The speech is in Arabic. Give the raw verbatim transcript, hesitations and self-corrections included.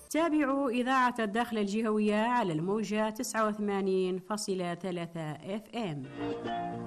تابعوا إذاعة الداخل الجهوية على الموجة تسعة وثمانين فاصلة ثلاثة اف ام.